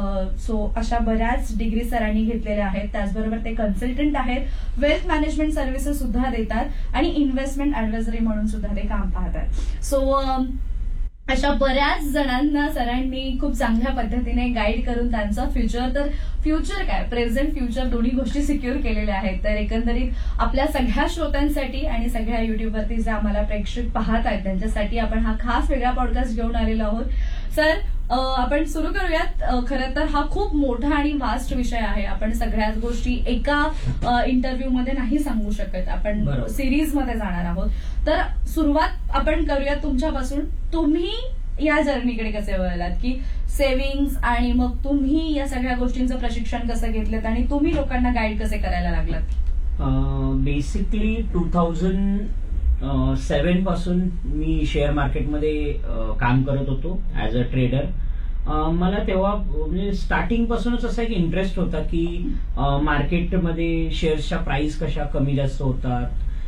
So अशा बऱ्याच degree सरांनी घेतलेल्या आहेत. त्याचबरोबर ते कन्सल्टंट आहेत, वेल्थ मॅनेजमेंट सर्व्हिसेस सुद्धा देतात आणि इन्व्हेस्टमेंट ऍडवायझरी म्हणून सुद्धा ते काम पाहतात. सो अशा बऱ्याच जणांना सरांनी खूप चांगल्या पद्धतीने गाईड करून त्यांचा फ्युचर काय, प्रेझेंट फ्युचर दोन्ही गोष्टी सिक्युअर केलेल्या आहेत. तर एकंदरीत आपल्या सगळ्या श्रोत्यांसाठी आणि सगळ्या युट्यूबवरती जे आम्हाला प्रेक्षक पाहत आहेत त्यांच्यासाठी आपण हा खास वेगळा पॉडकास्ट घेऊन आलेलो आहोत. सर, आपण सुरू करूयात. खरं तर हा खूप मोठा आणि वास्ट विषय आहे. आपण सगळ्याच गोष्टी एका इंटरव्ह्यू मध्ये नाही सांगू शकत. आपण सिरीज मध्ये जाणार आहोत. तर सुरुवात आपण करूयात तुमच्यापासून. तुम्ही या जर्नीकडे कसे वळलात, की सेव्हिंग्ज आणि मग तुम्ही या सगळ्या गोष्टींचं प्रशिक्षण कसं घेतलं आणि तुम्ही लोकांना गाईड कसे करायला लागलात? बेसिकली 2007 पासून मी शेअर मार्केटमध्ये काम करत होतो ऍज अ ट्रेडर. मला तेव्हा म्हणजे स्टार्टिंग पासूनच असा एक इंटरेस्ट होता की मार्केटमध्ये शेअर्सच्या प्राइस कशा कमी जास्त होतात,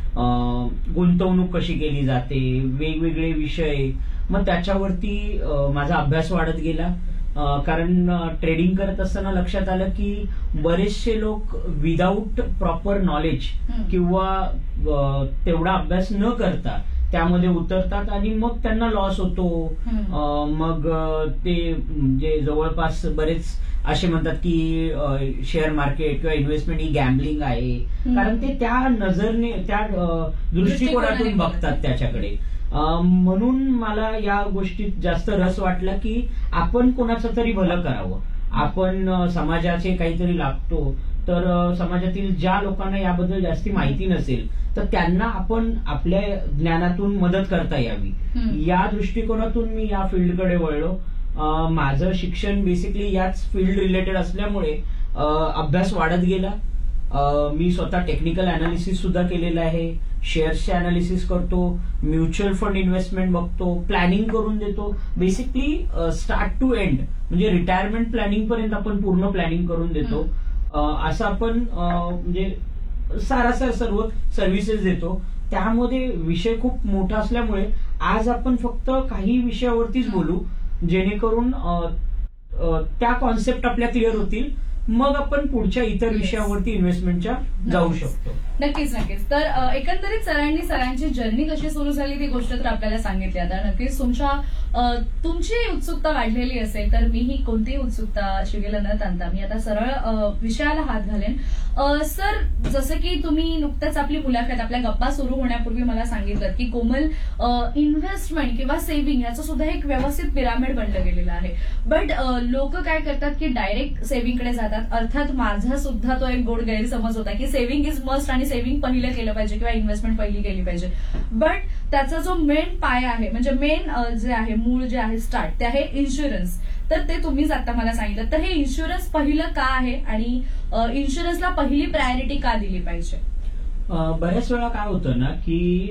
गुंतवणूक कशी केली जाते, वेगवेगळे विषय. मग त्याच्यावरती माझा अभ्यास वाढत गेला. कारण ट्रेडिंग करत असताना लक्षात आलं की बरेचसे लोक विदाऊट प्रॉपर नॉलेज किंवा तेवढा अभ्यास न करता त्यामध्ये उतरतात आणि मग त्यांना लॉस होतो. मग ते म्हणजे जवळपास बरेच असे म्हणतात की शेअर मार्केट किंवा इन्व्हेस्टमेंट ही गॅम्बलिंग आहे. कारण ते त्या नजरने, त्या दृष्टिकोनातून बघतात त्याच्याकडे. म्हणून मला या गोष्टीत जास्त रस वाटला की आपण कोणाचं तरी भलं करावं. आपण समाजाचे काहीतरी लागतो, तर समाजातील ज्या लोकांना याबद्दल जास्ती माहिती नसेल तर त्यांना आपण आपल्या ज्ञानातून मदत करता यावी, या दृष्टिकोनातून मी या फील्डकडे वळलो. माझं शिक्षण बेसिकली याच फील्ड रिलेटेड असल्यामुळे अभ्यास वाढत गेला. मी स्वतः टेक्निकल अनालिसिस सुद्धा केलेलं आहे, शेअर्सचे अनालिसिस करतो, म्युच्युअल फंड इन्व्हेस्टमेंट बघतो, प्लॅनिंग करून देतो. बेसिकली स्टार्ट टू एंड म्हणजे रिटायरमेंट प्लॅनिंग पर्यंत आपण पूर्ण प्लॅनिंग करून देतो. असं आपण म्हणजे सारासार सर्व सर्व्हिसेस देतो. त्यामध्ये विषय खूप मोठा असल्यामुळे आज आपण फक्त काही विषयावरतीच बोलू, जेणेकरून त्या कॉन्सेप्ट आपल्या क्लिअर होतील. मग आपण पुढच्या इतर विषयावरती इन्व्हेस्टमेंटच्या जाऊ शकतो. नक्कीच. तर एकंदरीत सरांची जर्नी कशी सुरू झाली ती गोष्ट तर आपल्याला सांगितली. आता नक्कीच तुमची उत्सुकता वाढलेली असेल, तर मीही कोणतीही उत्सुकता शिगेला न ताणता मी आता सरळ विषयाला हात घालेन. सर, जसं की तुम्ही नुकतंच आपली मुलाखत, आपल्या गप्पा सुरू होण्यापूर्वी मला सांगितलं की कोमल, इन्व्हेस्टमेंट किंवा सेव्हिंग याचं सुद्धा एक व्यवस्थित पिरामिड बनलं गेलेलं आहे. बट लोक काय करतात की डायरेक्ट सेव्हिंगकडे जातात. अर्थात माझा सुद्धा तो एक गोड गैरसमज होता की सेव्हिंग इज मस्ट आणि सेव्हिंग पहिलं केलं पाहिजे किंवा इन्व्हेस्टमेंट पहिली केली पाहिजे. बट त्याचा जो मेन पाया आहे, म्हणजे मेन जे आहे, मूळ जे आहे, स्टार्ट, ते आहे इन्शुरन्स. तर ते तुम्हीच आता मला सांगितलं. तर हे इन्शुरन्स पहिलं का आहे आणि इन्शुरन्सला पहिली प्रायोरिटी का दिली पाहिजे? बऱ्याच वेळा काय होतं ना की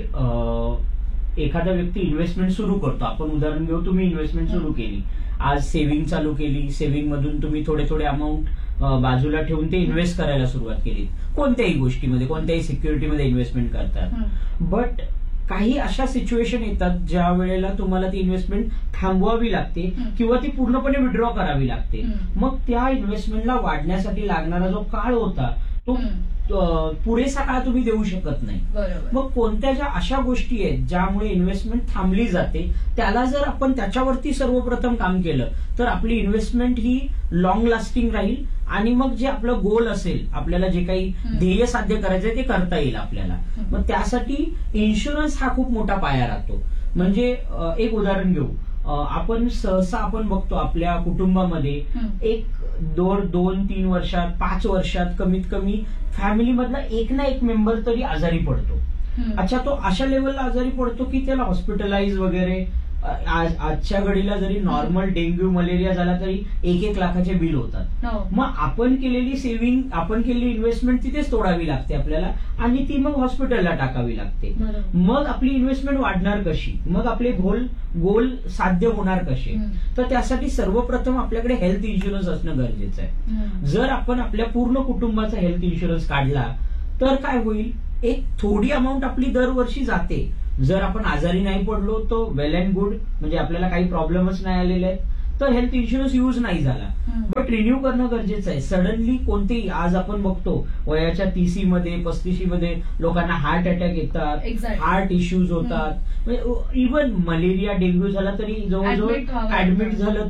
एखादा व्यक्ती इन्व्हेस्टमेंट सुरू करतो. आपण उदाहरण घेऊ, तुम्ही इन्व्हेस्टमेंट सुरू केली, आज सेव्हिंग चालू केली, सेव्हिंग मधून तुम्ही थोडे थोडे अमाऊंट बाजूला ठेवून ते इन्व्हेस्ट करायला सुरुवात केली. कोणत्याही गोष्टीमध्ये, कोणत्याही सिक्युरिटीमध्ये इन्व्हेस्टमेंट करतात. बट काही अशा सिच्युएशन येतात ज्या वेळेला तुम्हाला ती इन्व्हेस्टमेंट थांबवावी लागते किंवा ती पूर्णपणे विड्रॉ करावी लागते. मग त्या इन्व्हेस्टमेंटला वाढण्यासाठी लागणारा जो काळ होता तो पुरेसा काळ तुम्ही देऊ शकत नाही. मग कोणत्या ज्या अशा गोष्टी आहेत ज्यामुळे इन्व्हेस्टमेंट थांबली जाते, त्याला जर आपण त्याच्यावरती सर्वप्रथम काम केलं तर आपली इन्व्हेस्टमेंट ही लॉंग लास्टिंग राहील आणि मग जे आपलं गोल असेल, आपल्याला जे काही ध्येय साध्य करायचंय ते करता येईल आपल्याला. मग त्यासाठी इन्शुरन्स हा खूप मोठा पाया राहतो. म्हणजे एक उदाहरण घेऊ, आपण सहसा आपण बघतो आपल्या कुटुंबामध्ये एक 2-3 वर्षात, 5 वर्षात कमीत कमी फॅमिलीमधला एक ना एक मेंबर तरी आजारी पडतो. अच्छा, तो अशा लेवलला आजारी पडतो की त्याला हॉस्पिटलाइज वगैरे, आजच्या घडीला जरी नॉर्मल डेंग्यू मलेरिया झाला तरी 1-1 लाखाचे बिल होतात. मग आपण केलेली सेव्हिंग, आपण केलेली इन्व्हेस्टमेंट तिथेच तोडावी लागते आपल्याला आणि ती मग हॉस्पिटलला टाकावी लागते. मग आपली इन्व्हेस्टमेंट वाढणार कशी, मग आपले गोल साध्य होणार कसे? तर त्यासाठी सर्वप्रथम आपल्याकडे हेल्थ इन्शुरन्स असणं गरजेचं आहे. जर आपण आपल्या पूर्ण कुटुंबाचा हेल्थ इन्शुरन्स काढला तर काय होईल, एक थोडी अमाऊंट आपली दरवर्षी जाते. जर आपण आजारी नाही पडलो तर वेल अँड गुड, म्हणजे आपल्याला काही प्रॉब्लेमच नाही आलेले आहेत. तर हेल्थ इन्शुरन्स यूज नाही झाला, बट रिन्यू करणं गरजेचं आहे. सडनली कोणतेही, आज आपण बघतो वयाच्या 30 मध्ये 35 मध्ये लोकांना हार्ट अटॅक येतात, Exactly. हार्ट इश्यूज होतात. इव्हन मलेरिया, डेंग्यू झाला तरी जवळजवळ Admit व्हावं ऍडमिट लागतं. झालं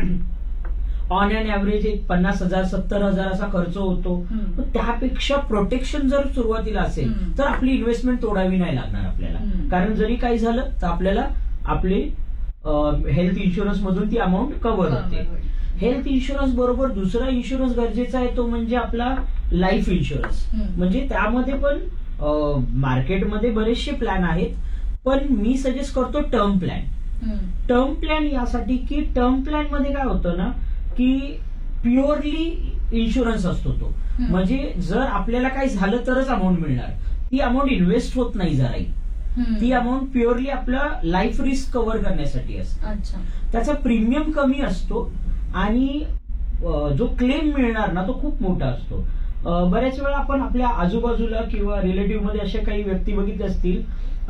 तर ऑन अँड ऍव्हरेज एक 50,000 70,000 असा खर्च होतो. पण त्यापेक्षा प्रोटेक्शन जर सुरुवातीला असेल तर आपली इन्व्हेस्टमेंट तोडावी नाही लागणार आपल्याला. कारण जरी काही झालं तर आपल्याला आपले हेल्थ इन्शुरन्स मधून ती अमाऊंट कव्हर होते. हेल्थ इन्शुरन्स बरोबर दुसरा इन्शुरन्स गरजेचा आहे, तो म्हणजे आपला लाईफ इन्शुरन्स. म्हणजे त्यामध्ये पण मार्केटमध्ये बरेचसे प्लॅन आहेत, पण मी सजेस्ट करतो टर्म प्लॅन. टर्म प्लॅन यासाठी की टर्म प्लॅन मध्ये काय होतं ना, की प्युअरली इन्शुरन्स असतो तो. म्हणजे जर आपल्याला काही झालं तरच अमाऊंट मिळणार, ती अमाऊंट इन्व्हेस्ट होत नाही जराही. ती अमाऊंट प्युअरली आपला लाईफ रिस्क कव्हर करण्यासाठी असते. त्याचा प्रीमियम कमी असतो आणि जो क्लेम मिळणार ना तो खूप मोठा असतो. बऱ्याच वेळा आपण आपल्या आजूबाजूला किंवा रिलेटिव्ह मध्ये अशा काही व्यक्ती बघितल्या असतील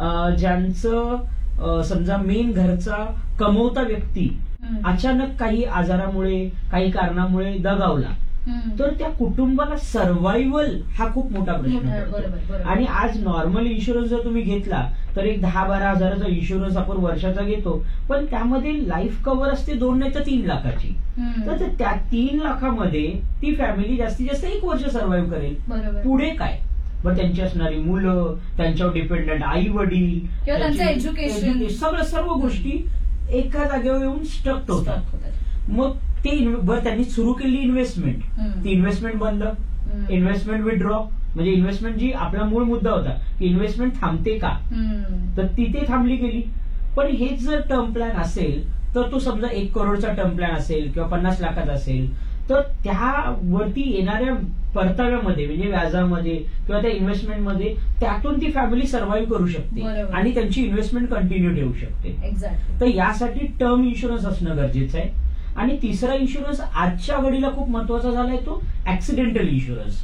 ज्यांचं समजा मेन घरचा कमवता व्यक्ती अचानक काही आजारामुळे काही कारणामुळे दगावला, तर त्या कुटुंबाला सर्व्हायव्हल हा खूप मोठा प्रश्न पडतो. आणि आज नॉर्मल इन्शुरन्स जर तुम्ही घेतला तर एक 10-12 हजाराचा इन्शुरन्स आपण वर्षाचा घेतो, पण त्यामध्ये लाईफ कव्हर असते 2 नाही तर 3 लाखाची. तर त्या 3 लाखामध्ये ती फॅमिली जास्तीत जास्त 1 वर्ष सर्व्हाइव्ह करेल. पुढे काय, मग त्यांची असणारी मुलं, त्यांच्यावर डिपेंडंट आई वडील, त्यांचं एज्युकेशन, सर्व गोष्टी एका जागेवर येऊन स्टक होतात. मग ते त्यांनी सुरू केली इन्व्हेस्टमेंट, ती इन्व्हेस्टमेंट बंद, इन्व्हेस्टमेंट विथड्रॉ. म्हणजे इन्व्हेस्टमेंट जी आपला मूळ मुद्दा होता की इन्व्हेस्टमेंट थांबते का, तर तिथे थांबली गेली. पण हेच जर टर्म प्लॅन असेल तर तो समजा 1 करोडचा टर्म प्लॅन असेल किंवा 50 लाखाचा असेल, तर त्यावरती येणाऱ्या परताव्यामध्ये म्हणजे व्याजामध्ये किंवा त्या इन्व्हेस्टमेंटमध्ये त्यातून ती फॅमिली सर्व्हाइव्ह करू शकते आणि त्यांची इन्व्हेस्टमेंट कंटिन्यू ठेवू शकते. तर यासाठी टर्म इन्शुरन्स असणं गरजेचं आहे. आणि तिसरा इन्शुरन्स आजच्या घडीला खूप महत्वाचा झालाय, तो ऍक्सिडेंटल इन्शुरन्स.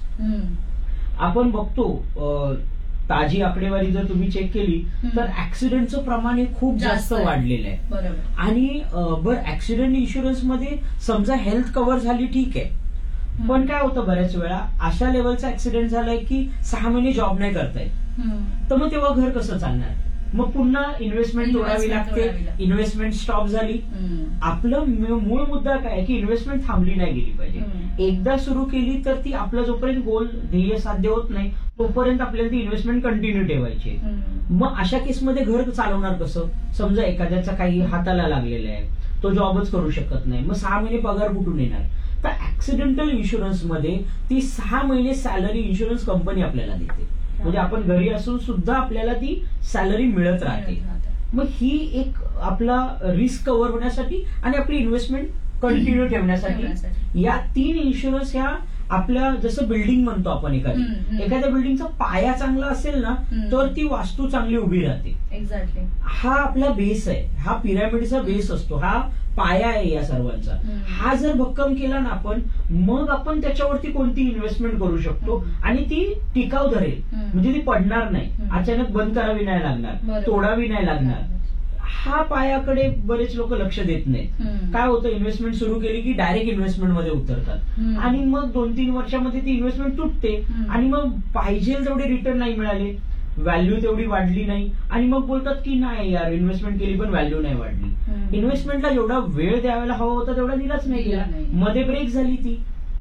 आपण बघतो ताजी आकडेवारी जर तुम्ही चेक केली तर ऍक्सिडेंटचं प्रमाण हे खूप जास्त वाढलेलं आहे. आणि बरं, ऍक्सिडेंट इन्शुरन्स मध्ये समजा हेल्थ कव्हर झाली ठीक आहे, पण काय होतं बऱ्याच वेळा अशा लेवलचा ऍक्सिडेंट झालाय की 6 महिने जॉब नाही करतायत, तर मग तेव्हा घर कसं चालणार. मग पुन्हा इन्व्हेस्टमेंट तोडावी लागते, इन्व्हेस्टमेंट स्टॉप झाली. आपलं मूळ मुद्दा काय की इन्व्हेस्टमेंट थांबली नाही गेली पाहिजे. एकदा सुरू केली तर ती आपलं जोपर्यंत गोल ध्येय साध्य होत नाही तोपर्यंत आपल्याला ती इन्व्हेस्टमेंट कंटिन्यू ठेवायची. मग अशा केसमध्ये घर चालवणार कसं. समजा एखाद्याचा काही हाताला लागलेला आहे, तो जॉबच करू शकत नाही, मग 6 महिने पगार कुठून येणार. तर ऍक्सिडेंटल इन्शुरन्स मध्ये ती 6 महिने सॅलरी इन्शुरन्स कंपनी आपल्याला देते. म्हणजे आपण घरी असून सुद्धा आपल्याला ती सॅलरी मिळत राहते. मग ही एक आपला रिस्क कव्हर होण्यासाठी आणि आपली इन्व्हेस्टमेंट कंटिन्यू ठेवण्यासाठी या 3 इन्शुरन्स ह्या आपल्या, जसं बिल्डिंग म्हणतो आपण, एखाद्या बिल्डिंगचा पाया चांगला असेल ना तर ती वास्तू चांगली उभी राहते. एक्झॅक्टली. हा आपला बेस आहे, हा पिरॅमिडचा बेस असतो, हा पाया आहे या सर्वांचा. हा जर भक्कम केला ना आपण, मग आपण त्याच्यावरती कोणती इन्व्हेस्टमेंट करू शकतो आणि ती टिकाऊ धरेल. म्हणजे ती पडणार नाही, अचानक बंद करावी नाही लागणार, तोडावी नाही लागणार. हा पायाकडे बरेच लोक लक्ष देत नाहीत. काय होतं, इन्व्हेस्टमेंट सुरू केली की डायरेक्ट इन्व्हेस्टमेंट मध्ये उतरतात आणि मग 2-3 वर्षामध्ये ती इन्व्हेस्टमेंट तुटते आणि मग पाहिजे तेवढे रिटर्न नाही मिळाले, व्हॅल्यू तेवढी वाढली नाही आणि मग बोलतात की नाही यार इन्व्हेस्टमेंट केली पण व्हॅल्यू नाही वाढली. इन्व्हेस्टमेंटला जेवढा वेळ द्यायला हवा होता तेवढा दिलाच नाही गेला, मध्ये ब्रेक झाली ती.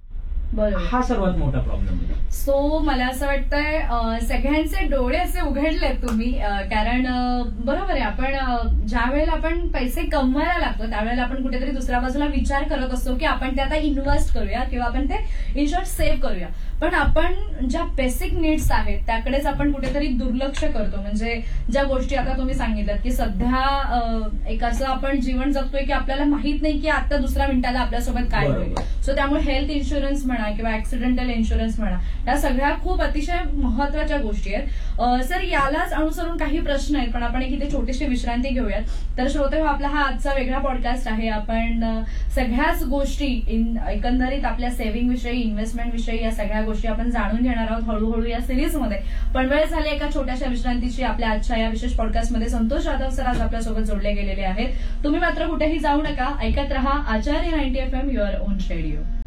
हा सर्वात मोठा प्रॉब्लेम आहे. सो मला असं वाटतंय सगळ्यांचे डोळे असे उघडलेत तुम्ही, कारण बरोबर आहे, आपण ज्या वेळेला आपण पैसे कमवायला लागतो त्यावेळेला आपण कुठेतरी दुसऱ्या बाजूला विचार करत असतो की आपण ते आता इन्व्हेस्ट करूया किंवा आपण ते इन्शुरन्स सेव्ह करूया, पण आपण ज्या बेसिक नीड्स आहेत त्याकडेच आपण कुठेतरी दुर्लक्ष करतो. म्हणजे ज्या गोष्टी आता तुम्ही सांगितल्यात की सध्या एक असं आपण जीवन जगतोय की आपल्याला माहित नाही की आता दुसऱ्या मिनिटाला आपल्यासोबत काय होईल. सो त्यामुळे हेल्थ इन्शुरन्स म्हणा म्हणा किंवा ऍक्सिडेंटल इन्शुरन्स म्हणा, या सगळ्या खूप अतिशय महत्वाच्या गोष्टी आहेत. सर, यालाच अनुसरून काही प्रश्न आहेत, पण आपण एक इथे छोटीशी विश्रांती घेऊयात. तर श्रोते, आपला हा आजचा वेगळा पॉडकास्ट आहे. आपण सगळ्याच गोष्टी एकंदरीत आपल्या सेव्हिंग विषयी, इन्व्हेस्टमेंट विषयी या सगळ्या गोष्टी आपण जाणून घेणार आहोत हळूहळू या सिरीजमध्ये. पण वेळ झाली एका छोट्याशा विश्रांतीची. आपल्या आजच्या या विशेष पॉडकास्टमध्ये संतोष जाधव सर आज आपल्यासोबत जोडले गेलेले आहेत. तुम्ही मात्र कुठेही जाऊ नका, ऐकत रहा आचार्य 90 FM, युअर ओन रेडिओ.